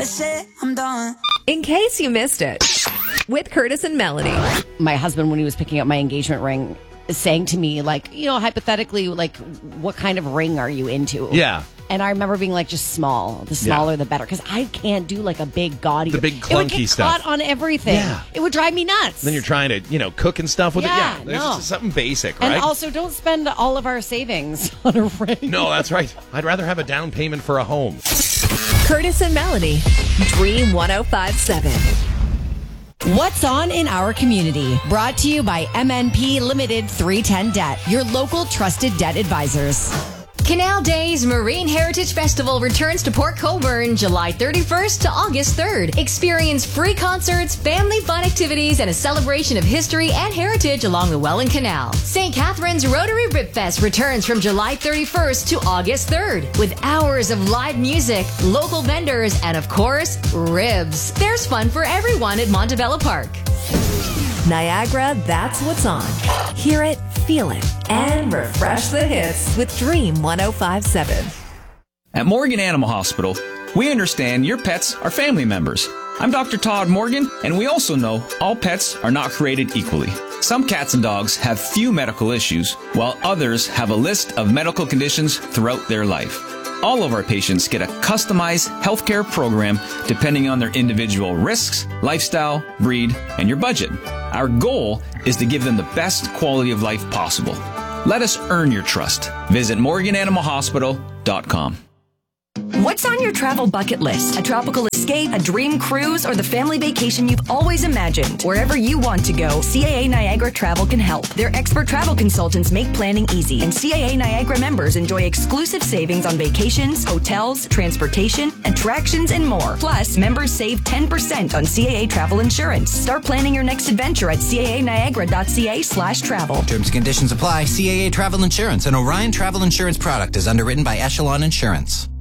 That's it, I'm done. In case you missed it, with Curtis and Melanie. My husband, when he was picking up my engagement ring, is saying to me, like, hypothetically, like, what kind of ring are you into? Yeah. And I remember being like, just small. The smaller, the better. Because I can't do like a big, gaudy. The big, clunky it would get stuff. Caught on everything. Yeah. It would drive me nuts. Then you're trying to, cook and stuff with it. Yeah. There's no. just something basic, right? And also, don't spend all of our savings on a ring. No, that's right. I'd rather have a down payment for a home. Curtis and Melanie, Dream 105.7. What's on in our community? Brought to you by MNP Limited 310 Debt, your local trusted debt advisors. Canal Days Marine Heritage Festival returns to Port Colborne July 31st to August 3rd. Experience free concerts, family fun activities, and a celebration of history and heritage along the Welland Canal. St. Catherine's Rotary Rib Fest returns from July 31st to August 3rd with hours of live music, local vendors, and of course, ribs. There's fun for everyone at Montebello Park. Niagara, that's what's on. Hear it, feel it, and refresh the hits with Dream 105.7. At Morgan Animal Hospital, we understand your pets are family members. I'm Dr. Todd Morgan, and we also know all pets are not created equally. Some cats and dogs have few medical issues, while others have a list of medical conditions throughout their life. All of our patients get a customized healthcare program depending on their individual risks, lifestyle, breed, and your budget. Our goal is to give them the best quality of life possible. Let us earn your trust. Visit MorganAnimalHospital.com. What's on your travel bucket list? A tropical escape, a dream cruise, or the family vacation you've always imagined? Wherever you want to go, CAA Niagara Travel can help. Their expert travel consultants make planning easy, and CAA Niagara members enjoy exclusive savings on vacations, hotels, transportation, attractions, and more. Plus, members save 10% on CAA travel insurance. Start planning your next adventure at caaniagara.ca/travel. Terms and conditions apply. CAA Travel Insurance, an Orion travel insurance product, is underwritten by Echelon Insurance.